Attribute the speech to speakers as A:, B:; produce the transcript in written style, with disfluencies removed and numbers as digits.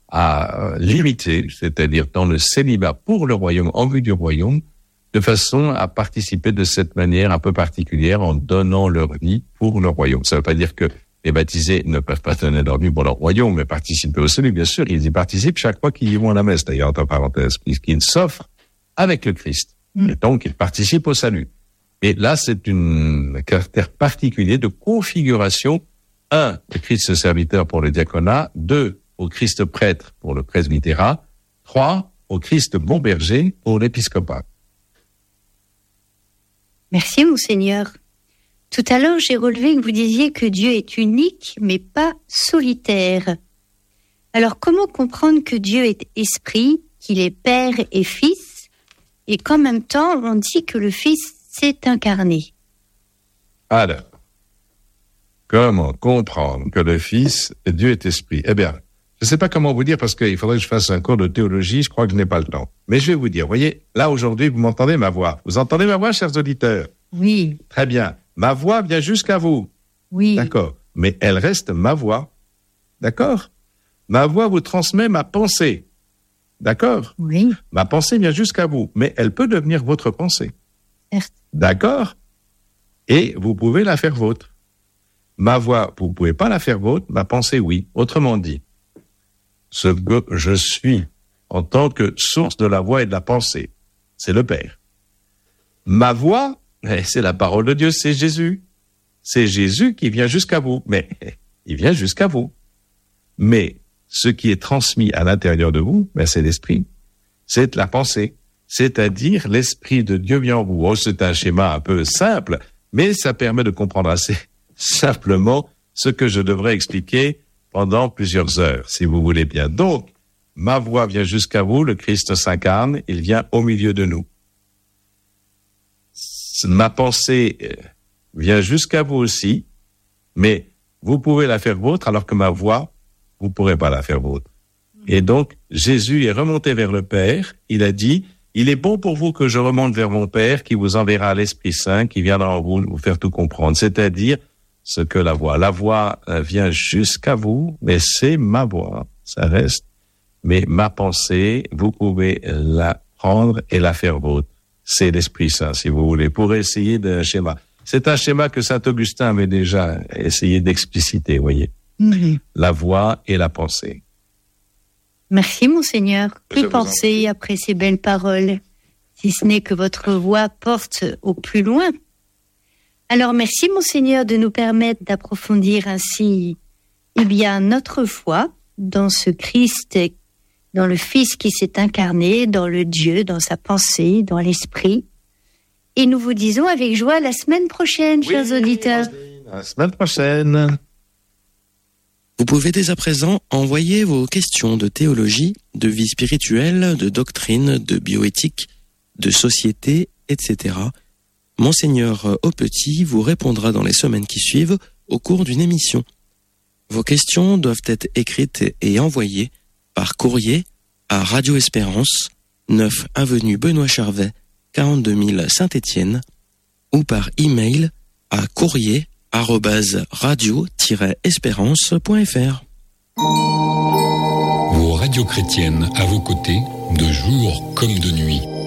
A: à l'imiter, c'est-à-dire dans le célibat pour le royaume, en vue du royaume, de façon à participer de cette manière un peu particulière en donnant leur vie pour le royaume. Ça ne veut pas dire que les baptisés ne peuvent pas donner leur vie pour leur royaume, mais participer au salut, bien sûr, ils y participent chaque fois qu'ils y vont à la messe, d'ailleurs, entre parenthèses, puisqu'ils s'offrent avec le Christ. Et donc, ils participent au salut. Et là, c'est un caractère particulier de configuration. 1, le Christ serviteur pour le diaconat. 2, au Christ prêtre pour le presbytérat. 3, au Christ bon berger pour l'épiscopat.
B: Merci, Monseigneur. Tout à l'heure, j'ai relevé que vous disiez que Dieu est unique, mais pas solitaire. Alors, comment comprendre que Dieu est esprit, qu'il est Père et Fils, et qu'en même temps, on dit que le Fils s'est incarné?
A: Alors, comment comprendre que le Fils, Dieu est esprit? Eh bien, je ne sais pas comment vous dire, parce qu'il faudrait que je fasse un cours de théologie, je crois que je n'ai pas le temps. Mais je vais vous dire, voyez, là aujourd'hui, vous m'entendez ma voix. Vous entendez ma voix, chers auditeurs?
B: Oui.
A: Très bien. Ma voix vient jusqu'à vous.
B: Oui.
A: D'accord. Mais elle reste ma voix. D'accord? Ma voix vous transmet ma pensée. D'accord?
B: Oui.
A: Ma pensée vient jusqu'à vous, mais elle peut devenir votre pensée.
B: Certes.
A: D'accord? Et vous pouvez la faire vôtre. Ma voix, vous ne pouvez pas la faire vôtre, ma pensée, oui. Autrement dit, ce que je suis en tant que source de la voix et de la pensée, c'est le Père. Ma voix, c'est la parole de Dieu, c'est Jésus. C'est Jésus qui vient jusqu'à vous, mais il vient jusqu'à vous. Mais ce qui est transmis à l'intérieur de vous, c'est l'esprit. C'est la pensée. C'est-à-dire l'esprit de Dieu vient en vous. Oh, c'est un schéma un peu simple, mais ça permet de comprendre assez simplement ce que je devrais expliquer pendant plusieurs heures, si vous voulez bien. Donc, ma voix vient jusqu'à vous, le Christ s'incarne, il vient au milieu de nous. Ma pensée vient jusqu'à vous aussi, mais vous pouvez la faire vôtre, alors que ma voix, vous ne pourrez pas la faire vôtre. Et donc, Jésus est remonté vers le Père, il a dit, il est bon pour vous que je remonte vers mon Père, qui vous enverra l'Esprit Saint, qui viendra en vous faire tout comprendre. C'est-à-dire, ce que la voix vient jusqu'à vous, mais c'est ma voix, ça reste. Mais ma pensée, vous pouvez la prendre et la faire vôtre. C'est l'Esprit Saint, si vous voulez, pour essayer d'un schéma. C'est un schéma que saint Augustin avait déjà essayé d'expliciter, vous voyez. La voix et la pensée.
B: Merci, Monseigneur. Que penser après ces belles paroles, si ce n'est que votre voix porte au plus loin? Alors, merci, Monseigneur, de nous permettre d'approfondir ainsi, notre foi dans ce Christ, dans le Fils qui s'est incarné, dans le Dieu, dans sa pensée, dans l'Esprit. Et nous vous disons avec joie la semaine prochaine, chers auditeurs.
A: La semaine prochaine.
C: Vous pouvez dès à présent envoyer vos questions de théologie, de vie spirituelle, de doctrine, de bioéthique, de société, etc. Monseigneur Aupetit vous répondra dans les semaines qui suivent au cours d'une émission. Vos questions doivent être écrites et envoyées par courrier à Radio Espérance, 9 avenue Benoît Charvet, 42 000 Saint-Étienne, ou par email à courrier@radio-espérance.fr.
D: Vos radios chrétiennes à vos côtés, de jour comme de nuit.